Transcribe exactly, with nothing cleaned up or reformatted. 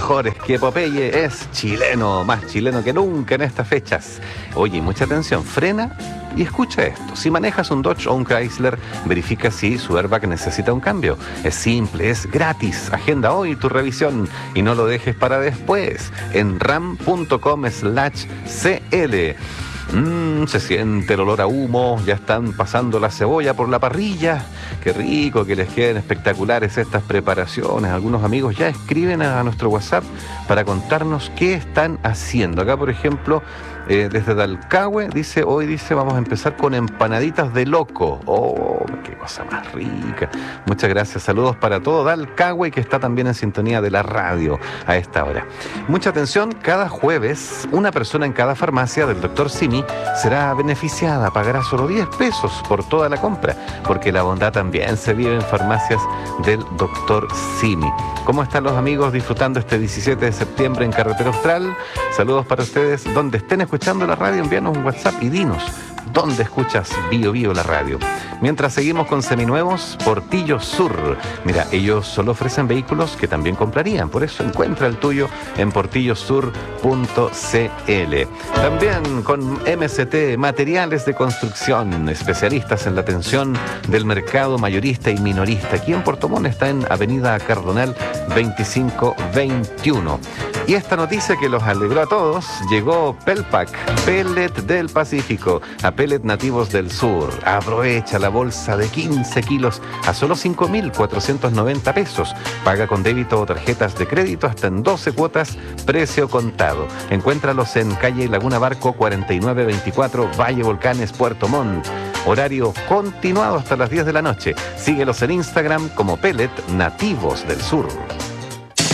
mejores que Popeye es chileno, más chileno que nunca en estas fechas. Oye, mucha atención, frena y escucha esto. Si manejas un Dodge o un Chrysler, verifica si su airbag necesita un cambio. Es simple, es gratis. Agenda hoy tu revisión y no lo dejes para después en ram punto com slash cl. Mmm, se siente el olor a humo, ya están pasando la cebolla por la parrilla. Qué rico, que les queden espectaculares estas preparaciones. Algunos amigos ya escriben a nuestro WhatsApp para contarnos qué están haciendo. Acá, por ejemplo, eh, desde Dalcahue, dice, hoy dice, vamos a empezar con empanaditas de loco. Oh, qué cosa más rica. Muchas gracias, saludos para todo Dalcahue, que está también en sintonía de la radio a esta hora. Mucha atención, cada jueves, una persona en cada farmacia del doctor Simi será beneficiada, pagará solo diez pesos por toda la compra, porque la bondad también se vive en farmacias del doctor Simi. ¿Cómo están los amigos disfrutando este diecisiete de septiembre en Carretera Austral? Saludos para ustedes. Donde estén escuchando la radio, envíanos un WhatsApp y dinos dónde escuchas Bio Bio la radio. Mientras seguimos con seminuevos, Portillo Sur. Mira, ellos solo ofrecen vehículos que también comprarían, por eso encuentra el tuyo en portillo sur punto cl. También con M C T, Materiales de Construcción, especialistas en la atención del mercado mayorista y minorista. Aquí en Puerto Montt está en Avenida Cardonal veinticinco veintiuno. Y esta noticia que los alegró a todos, llegó Pelpac, Pellet del Pacífico, a Pellet Nativos del Sur. Aprovecha la bolsa de quince kilos a solo cinco mil cuatrocientos noventa pesos. Paga con débito o tarjetas de crédito hasta en doce cuotas, precio contado. Encuéntralos en calle Laguna Barco cuarenta y nueve veinticuatro, Valle Volcanes, Puerto Montt. Horario continuado hasta las diez de la noche. Síguelos en Instagram como Pellet Nativos del Sur.